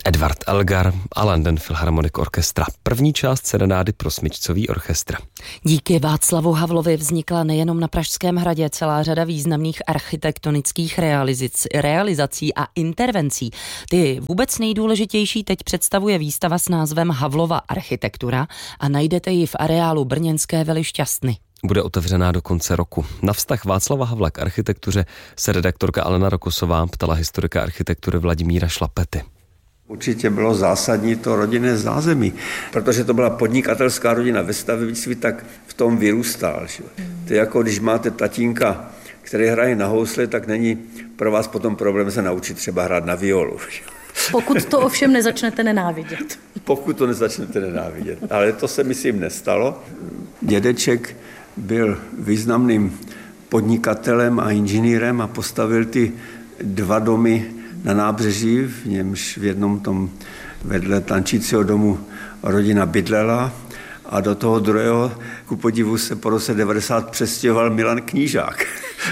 Edward Elgar a London Philharmonic Orchestra. První část serenády pro smyčcový orchestr. Díky Václavu Havlovi vznikla nejenom na Pražském hradě celá řada významných architektonických realizací a intervencí. Ty vůbec nejdůležitější teď představuje výstava s názvem Havlova architektura a najdete ji v areálu brněnské Vily Šťastny. Bude otevřená do konce roku. Na vztah Václava Havla k architektuře se redaktorka Alena Rokosová ptala historika architektury Vladimíra Šlapety. Určitě bylo zásadní to rodinné zázemí, protože to byla podnikatelská rodina ve stavebnictví, tak v tom vyrůstal. To je jako když máte tatínka, který hraje na housle, tak není pro vás potom problém se naučit třeba hrát na violu. Pokud to ovšem nezačnete nenávidět. Pokud to nezačnete nenávidět. Ale to se myslím nestalo. Dědeček byl významným podnikatelem a inženýrem a postavil ty 2 domy na nábřeží, v němž v jednom tom vedle tančícího domu rodina bydlela a do toho druhého, ku podivu, se po roce 90 přestěhoval Milan Knížák.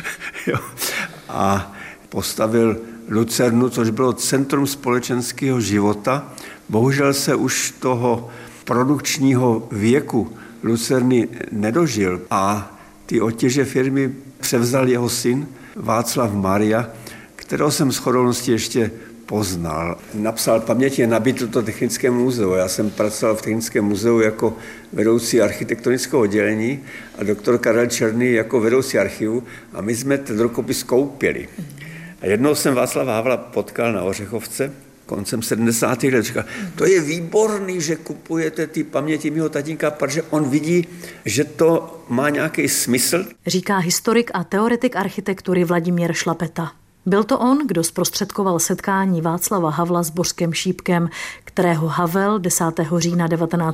A postavil Lucernu, což bylo centrum společenského života. Bohužel se už toho produkčního věku Lucerny nedožil a ty otěže firmy převzal jeho syn Václav Maria, kterého jsem shodou okolností ještě poznal. Napsal paměti, nabídl to Technickému muzeu. Já jsem pracoval v Technickém muzeu jako vedoucí architektonického oddělení a doktor Karel Černý jako vedoucí archivu a my jsme ten rukopis koupili. A jednou jsem Václava Havla potkal na Ořechovce koncem 70. let. Říkal, to je výborný, že kupujete ty paměti mého tatínka, protože on vidí, že to má nějaký smysl. Říká historik a teoretik architektury Vladimír Šlapeta. Byl to on, kdo zprostředkoval setkání Václava Havla s Bořkem Šípkem, kterého Havel 10. října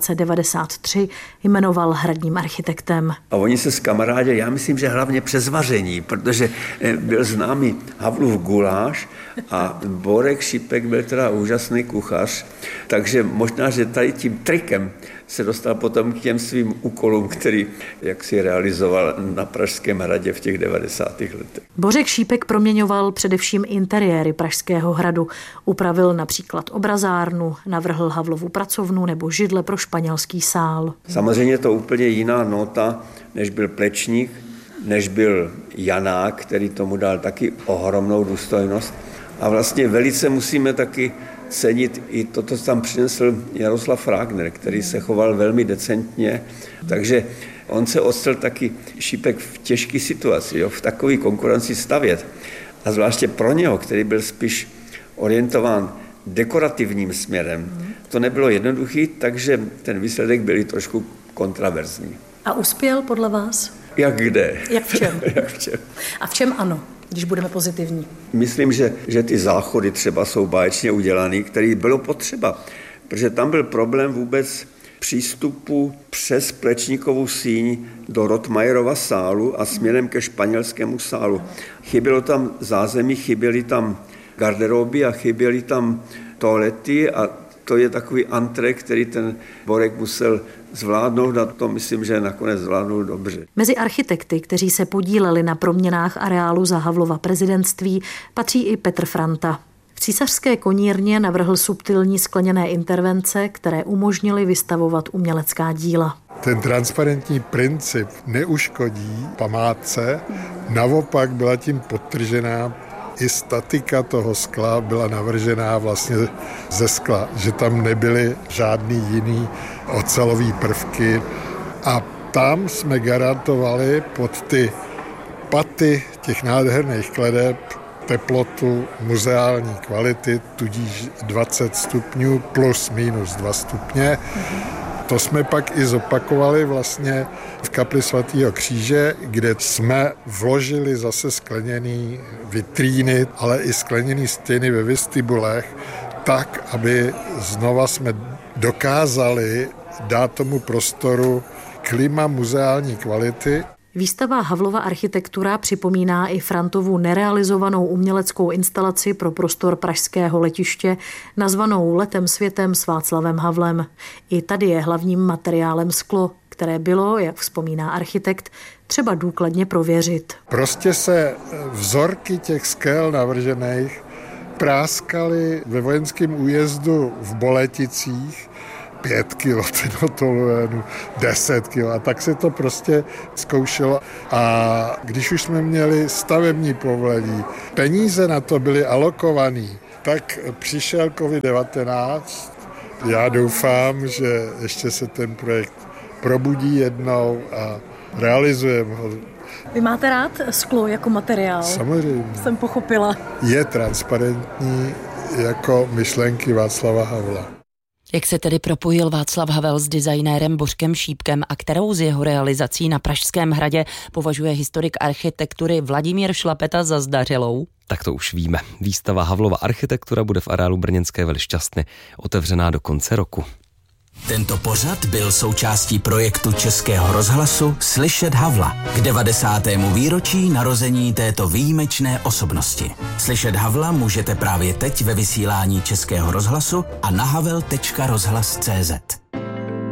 1993 jmenoval hradním architektem. A oni se zkamarádili, já myslím, že hlavně přes vaření, protože byl známý Havlův guláš a Borek Šípek byl teda úžasný kuchař, takže možná, že tady tím trikem se dostal potom k těm svým úkolům, který jak si realizoval na Pražském hradě v těch 90. letech. Bořek Šípek proměňoval především interiéry Pražského hradu. Upravil například obrazárnu, navrhl Havlovu pracovnu nebo židle pro španělský sál. Samozřejmě to úplně jiná nota, než byl Plečník, než byl Janák, který tomu dal taky ohromnou důstojnost. A vlastně velice musíme taky cenit i to, co tam přinesl Jaroslav Frágner, který se choval velmi decentně. Takže on se odstřel taky Šípek v těžké situaci, v takové konkurenci stavět. A zvláště pro něho, který byl spíš orientován dekorativním směrem, to nebylo jednoduché, takže ten výsledek byl trošku kontraverzní. A uspěl podle vás? Jak kde? Jak v čem? Jak v čem? A v čem ano, když budeme pozitivní? Myslím, že ty záchody třeba jsou báječně udělané, které bylo potřeba, protože tam byl problém vůbec přístupu přes Plečníkovu síň do Rottmayerova sálu a směrem ke španělskému sálu. Chybělo tam zázemí, chyběly tam garderoby a chyběly tam toalety a to je takový antré, který ten Borek musel zvládnout a to myslím, že nakonec zvládnul dobře. Mezi architekty, kteří se podíleli na proměnách areálu za Havlova prezidentství, patří i Petr Franta. V Císařské konírně navrhl subtilní skleněné intervence, které umožnily vystavovat umělecká díla. Ten transparentní princip neuškodí památce, naopak byla tím podtržená i statika toho skla byla navržená vlastně ze skla, že tam nebyly žádný jiný ocelový prvky a tam jsme garantovali pod ty paty těch nádherných kledeb teplotu muzeální kvality, tudíž 20 stupňů plus minus 2 stupně. To jsme pak i zopakovali vlastně v kapli svatého Kříže, kde jsme vložili zase skleněný vitríny, ale i skleněný stěny ve vestibulech, tak, aby znova jsme dokázali dát tomu prostoru klima muzeální kvality. Výstava Havlova architektura připomíná i Frantovu nerealizovanou uměleckou instalaci pro prostor pražského letiště, nazvanou Letem světem s Václavem Havlem. I tady je hlavním materiálem sklo, které bylo, jak vzpomíná architekt, třeba důkladně prověřit. Prostě se vzorky těch skel navržených práskali ve vojenském újezdu v Boleticích 5 kilo tenotoluenu, 10 kilo a tak se to prostě zkoušelo. A když už jsme měli stavební povolení, peníze na to byly alokovaný, tak přišel COVID-19. Já doufám, že ještě se ten projekt probudí jednou a realizujeme ho. Vy máte rád sklo jako materiál? Samozřejmě. Jsem pochopila. Je transparentní jako myšlenky Václava Havla. Jak se tedy propojil Václav Havel s designérem Bořkem Šípkem a kterou z jeho realizací na Pražském hradě považuje historik architektury Vladimír Šlapeta za zdařilou? Tak to už víme. Výstava Havlova architektura bude v areálu brněnské Vily Šťastny otevřená do konce roku. Tento pořad byl součástí projektu Českého rozhlasu Slyšet Havla k 90. výročí narození této výjimečné osobnosti. Slyšet Havla můžete právě teď ve vysílání Českého rozhlasu a na havel.rozhlas.cz.